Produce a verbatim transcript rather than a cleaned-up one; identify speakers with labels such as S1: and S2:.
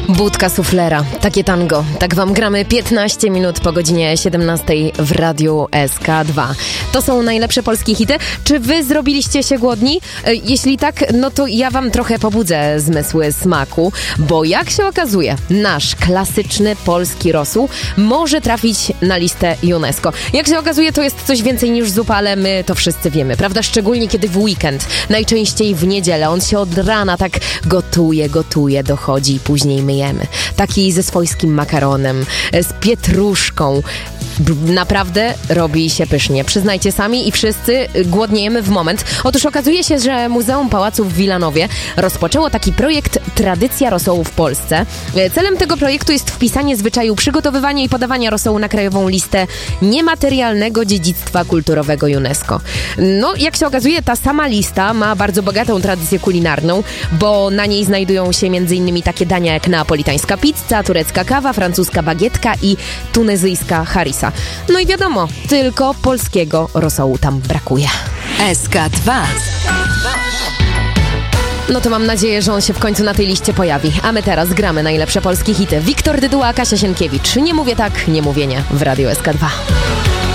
S1: Budka suflera, takie tango. Tak wam gramy piętnaście minut po godzinie siedemnastej w Radiu S K dwa. To są najlepsze polskie hity. Czy wy zrobiliście się głodni? Jeśli tak, no to ja wam trochę pobudzę zmysły smaku, bo jak się okazuje, nasz klasyczny polski rosół może trafić na listę UNESCO. Jak się okazuje, to jest coś więcej niż zupa, ale my to wszyscy wiemy, prawda? Szczególnie kiedy w weekend, najczęściej w niedzielę, on się od rana tak gotuje, gotuje, dochodzi i później myjemy. Taki ze swojskim makaronem, z pietruszką. Naprawdę robi się pysznie. Przyznajcie sami i wszyscy głodniejemy w moment. Otóż okazuje się, że Muzeum Pałacu w Wilanowie rozpoczęło taki projekt Tradycja rosołu w Polsce. Celem tego projektu jest wpisanie zwyczaju przygotowywania i podawania rosołu na krajową listę niematerialnego dziedzictwa kulturowego UNESCO. No, jak się okazuje, ta sama lista ma bardzo bogatą tradycję kulinarną, bo na niej znajdują się m.in. takie dania jak neapolitańska pizza, turecka kawa, francuska bagietka i tunezyjska harissa. No i wiadomo, tylko polskiego rosołu tam brakuje.
S2: S K dwa.
S1: No to mam nadzieję, że on się w końcu na tej liście pojawi. A my teraz gramy najlepsze polskie hity. Wiktor Dyduła, Kasia Sienkiewicz. Nie mówię tak, nie mówię nie w Radiu S K dwa.